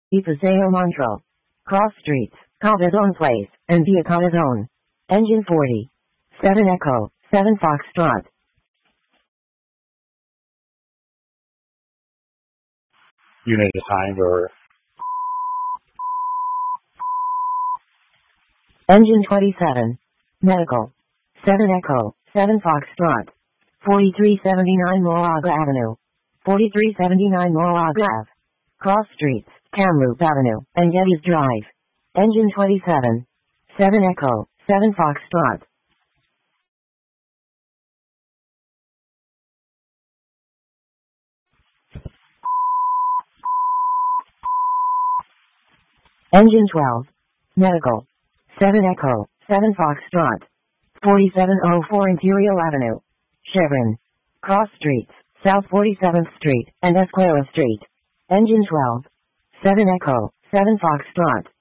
Paseo Montro. Cross Streets, Cabazon Place, and Via Cabazon. Engine 40. 7 Echo, 7 Foxtrot. Unit assigned or Engine 27. Medical. 7 Echo, 7 Foxtrot. 4379 Moraga Avenue. 4379 Moraga Ave. Cross Streets, Kamloops Avenue, and Geddes Drive. Engine 27. 7 Echo, 7 Foxtrot. Engine 12. Medical. 7 Echo, 7 Foxtrot. 4704 Imperial Avenue. Chevron. Cross Streets, South 47th Street, and Esquerra Street. Engine 12. 7 Echo, 7 Foxtrot.